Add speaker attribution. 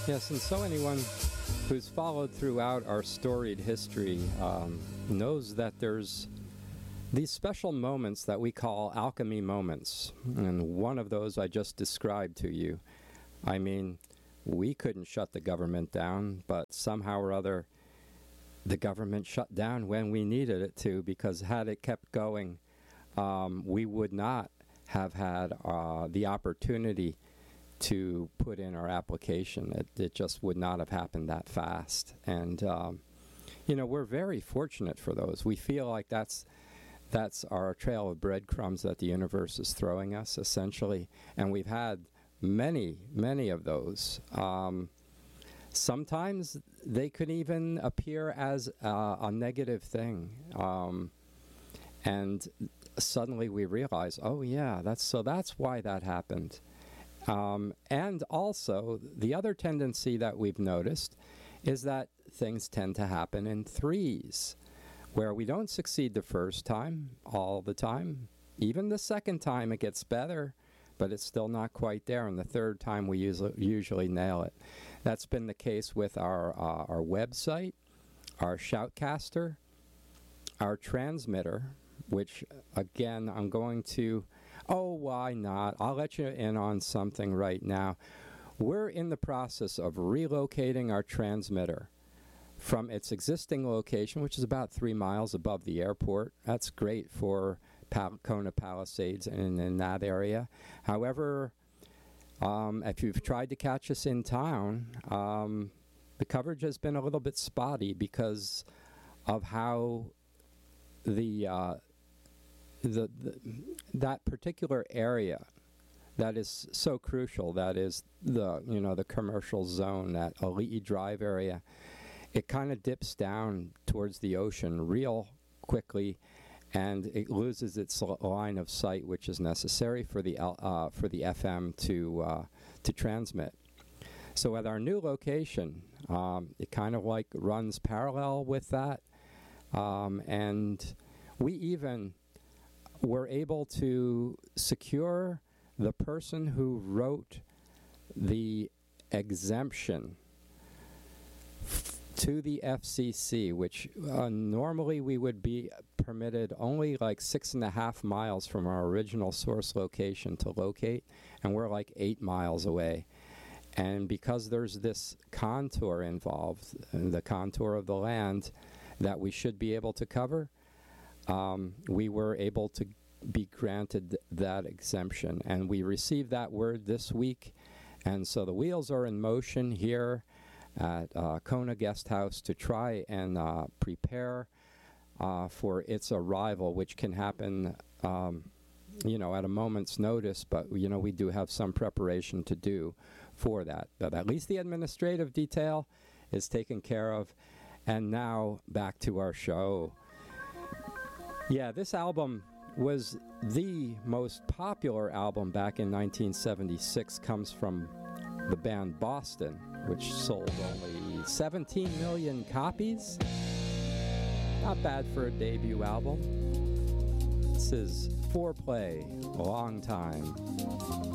Speaker 1: Yes, and so anyone who's followed throughout our storied history knows that there's these special moments that we call alchemy moments. And one of those I just described to you. I mean, we couldn't shut the government down, but somehow or other, the government shut down when we needed it to, because had it kept going, we would not have had the opportunity to put in our application. It just would not have happened that fast. And, we're very fortunate for those. We feel like that's our trail of breadcrumbs that the universe is throwing us, essentially. And we've had many, many of those. Sometimes they could even appear as a negative thing. And suddenly we realize, oh yeah, that's why that happened. And also, the other tendency that we've noticed is that things tend to happen in threes, where we don't succeed the first time all the time. Even the second time it gets better, but it's still not quite there. And the third time we usually nail it. That's been the case with our website, our Shoutcaster, our transmitter, which, again, I'm going to... Oh, why not? I'll let you in on something right now. We're in the process of relocating our transmitter from its existing location, which is about 3 miles above the airport. That's great for Kona Palisades and in that area. However, if you've tried to catch us in town, the coverage has been a little bit spotty because of how that particular area that is so crucial, that is the commercial zone, that Ali'i Drive area, it kind of dips down towards the ocean real quickly, and it loses its line of sight, which is necessary for the FM to transmit. So at our new location, it kind of like runs parallel with that, and we even were able to secure the person who wrote the exemption to the FCC, which normally we would be permitted only like 6.5 miles from our original source location to locate, and we're like 8 miles away. And because there's this contour involved, the contour of the land that we should be able to cover, we were able to be granted that exemption. And we received that word this week. And so the wheels are in motion here at Kona Guest House to try and prepare for its arrival, which can happen, at a moment's notice. But, we do have some preparation to do for that. But at least the administrative detail is taken care of. And now back to our show. Yeah, this album was the most popular album back in 1976. Comes from the band Boston, which sold only 17 million copies. Not bad for a debut album. This is Foreplay, A Long Time.